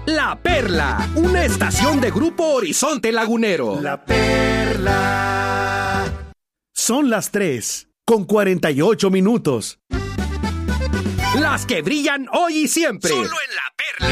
La Perla, una estación de Grupo Horizonte Lagunero. La Perla. Son las 3:48. Las que brillan hoy y siempre. Solo en La